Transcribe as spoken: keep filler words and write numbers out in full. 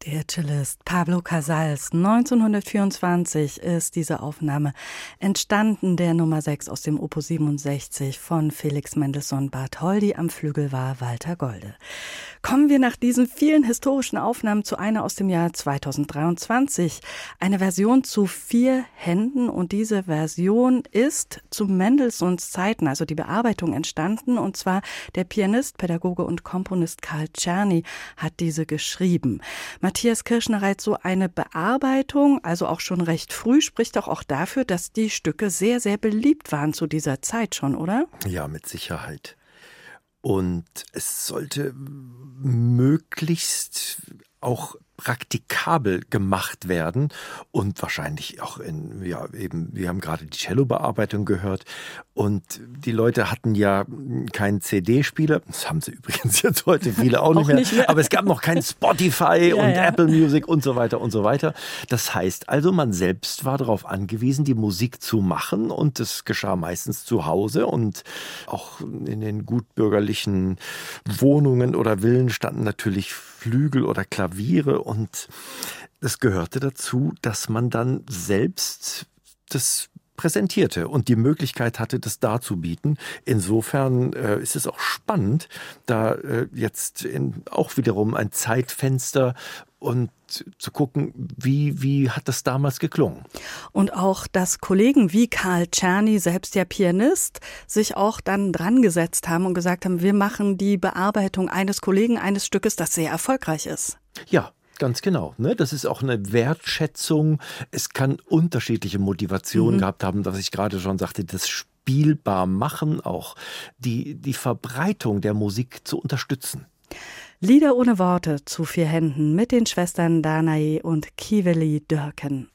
Der Cellist Pablo Casals. neunzehnhundertvierundzwanzig ist diese Aufnahme entstanden, der Nummer sechs aus dem Opus siebenundsechzig von Felix Mendelssohn Bartholdy. Am Flügel war Walter Golde. Kommen wir nach diesen vielen historischen Aufnahmen zu einer aus dem Jahr zweitausenddreiundzwanzig. Eine Version zu vier Händen, und diese Version ist zu Mendelssohns Zeiten, also die Bearbeitung, entstanden, und zwar der Pianist, Pädagoge und Komponist Carl Czerny hat diese geschrieben. Matthias Kirschner-Reitz, so eine Bearbeitung, also auch schon recht früh, spricht doch auch dafür, dass die Stücke sehr, sehr beliebt waren zu dieser Zeit schon, oder? Ja, mit Sicherheit. Und es sollte möglichst auch praktikabel gemacht werden und wahrscheinlich auch in, ja, eben, wir haben gerade die Cello-Bearbeitung gehört und die Leute hatten ja keinen C D-Spieler, das haben sie übrigens jetzt heute viele auch, nicht, auch mehr, nicht mehr, aber es gab noch kein Spotify ja, und ja. Apple Music und so weiter und so weiter. Das heißt also, man selbst war darauf angewiesen, die Musik zu machen, und das geschah meistens zu Hause, und auch in den gutbürgerlichen Wohnungen oder Villen standen natürlich Flügel oder Klaviere, und es gehörte dazu, dass man dann selbst das präsentierte und die Möglichkeit hatte, das darzubieten. Insofern äh, ist es auch spannend, da äh, jetzt in, auch wiederum ein Zeitfenster und zu gucken, wie, wie hat das damals geklungen. Und auch, dass Kollegen wie Carl Czerny, selbst der Pianist, sich auch dann dran gesetzt haben und gesagt haben, wir machen die Bearbeitung eines Kollegen, eines Stückes, das sehr erfolgreich ist. Ja. Ganz genau. Ne? Das ist auch eine Wertschätzung. Es kann unterschiedliche Motivationen mhm. gehabt haben, was ich gerade schon sagte, das spielbar machen, auch die, die Verbreitung der Musik zu unterstützen. Lieder ohne Worte zu vier Händen mit den Schwestern Danae und Kiveli Dörken.